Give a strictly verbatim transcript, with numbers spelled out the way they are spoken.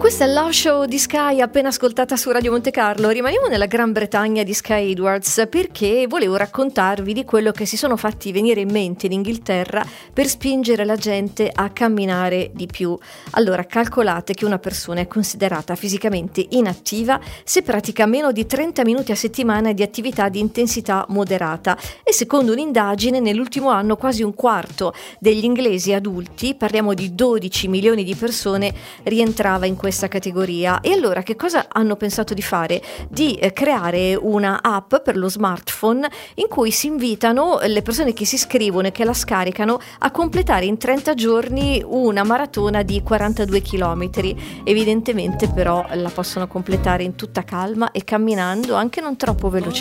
Questa è Love Show di Sky, appena ascoltata su Radio Monte Carlo. Rimaniamo nella Gran Bretagna di Sky Edwards perché volevo raccontarvi di quello che si sono fatti venire in mente in Inghilterra per spingere la gente a camminare di più. Allora, calcolate che una persona è considerata fisicamente inattiva se pratica meno di trenta minuti a settimana di attività di intensità moderata, e secondo un'indagine nell'ultimo anno quasi un quarto degli inglesi adulti, parliamo di dodici milioni di persone, rientrava in questa categoria. E allora che cosa hanno pensato di fare? Di eh, creare una app per lo smartphone in cui si invitano le persone che si iscrivono e che la scaricano a completare in trenta giorni una maratona di quarantadue chilometri. Evidentemente però la possono completare in tutta calma e camminando, anche non troppo velocemente.